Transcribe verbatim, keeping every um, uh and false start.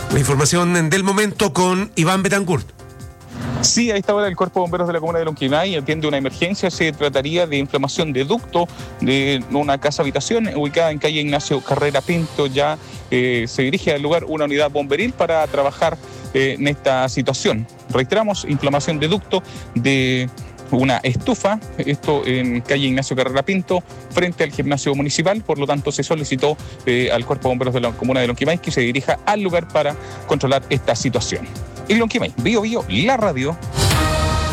La información del momento con Iván Betancourt. Sí, a esta hora el Cuerpo de Bomberos de la comuna de Lonquimay atiende una emergencia. Se trataría de inflamación de ducto de una casa habitación ubicada en calle Ignacio Carrera Pinto. Ya eh, se dirige al lugar una unidad bomberil para trabajar eh, en esta situación. Reiteramos, inflamación de ducto de una estufa, esto en calle Ignacio Carrera Pinto, frente al gimnasio municipal. Por lo tanto, se solicitó eh, al Cuerpo de Bomberos de la comuna de Lonquimay que se dirija al lugar para controlar esta situación. En Lonquimay, Bio Bio, la radio.